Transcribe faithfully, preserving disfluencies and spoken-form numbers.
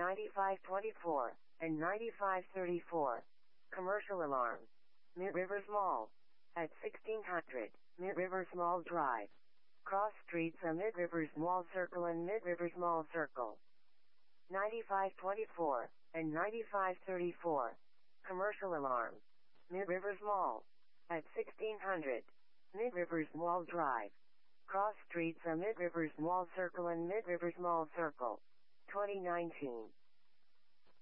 ninety-five twenty-four, and ninety-five thirty-four. Commercial alarm. Mid Rivers Mall. At sixteen hundred, Mid Rivers Mall Drive. Cross streets are Mid Rivers Mall Circle and Mid Rivers Mall Circle. ninety-five twenty-four, and ninety-five thirty-four. Commercial alarm. Mid Rivers Mall. At sixteen hundred, Mid Rivers Mall Drive. Cross streets are Mid Rivers Mall Circle and Mid Rivers Mall Circle. twenty nineteen.